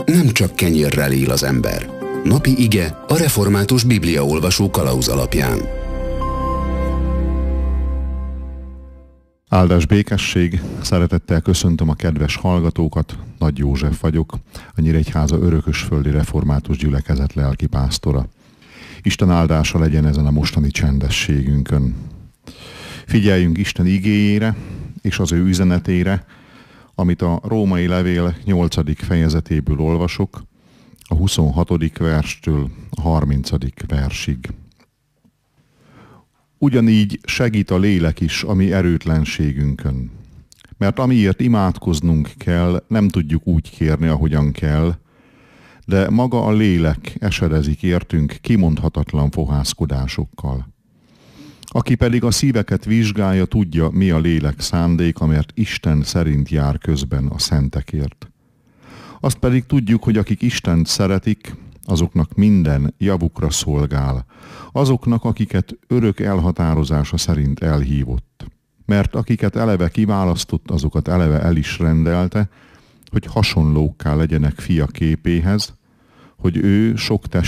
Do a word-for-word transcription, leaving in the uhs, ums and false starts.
nem csak kenyérrel él az ember. Napi ige a református bibliaolvasó kalauz alapján. Áldás békesség, szeretettel köszöntöm a kedves hallgatókat, Nagy József vagyok, a Nyíregyháza Örökösföldi Református Gyülekezet lelkipásztora. Isten áldása legyen ezen a mostani csendességünkön. Figyeljünk Isten igéjére és az ő üzenetére, amit a Római Levél nyolcadik fejezetéből olvasok, a huszonhatodik verstől a harmincadik versig. Ugyanígy segít a lélek is a mi erőtlenségünkön. Mert amiért imádkoznunk kell, nem tudjuk úgy kérni, ahogyan kell, de maga a lélek esedezik értünk kimondhatatlan fohászkodásokkal. Aki pedig a szíveket vizsgálja, tudja, mi a lélek szándéka, mert Isten szerint jár közben a szentekért. Azt pedig tudjuk, hogy akik Istent szeretik, azoknak minden javukra szolgál, azoknak, akiket örök elhatározása szerint elhívott. Mert akiket eleve kiválasztott, azokat eleve el is rendelte, hogy hasonlókká legyenek fia képéhez, hogy ő sok